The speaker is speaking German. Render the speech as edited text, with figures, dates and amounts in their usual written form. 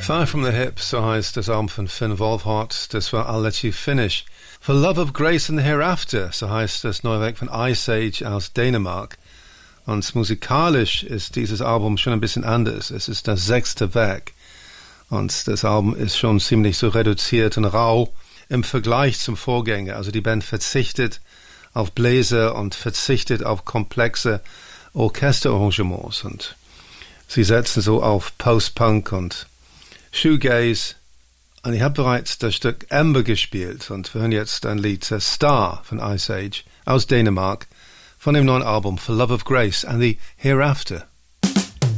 Far from the Hip, so heißt das Album von Finn Wolfhard, das war I'll Let You Finish. For Love of Grace and the Hereafter, so heißt das neue Werk von Ice Age aus Dänemark. Und musikalisch ist dieses Album schon ein bisschen anders. Es ist das 6. Werk. Und das Album ist schon ziemlich so reduziert und rau im Vergleich zum Vorgänger. Also die Band verzichtet auf Bläser und verzichtet auf komplexe Orchesterarrangements. Und sie setzen so auf Post-Punk und Shoegaze. Und ich habe bereits das Stück Ember gespielt. Und wir hören jetzt ein Lied, Star von Ice Age aus Dänemark, von dem neuen Album For Love of Grace and the Hereafter.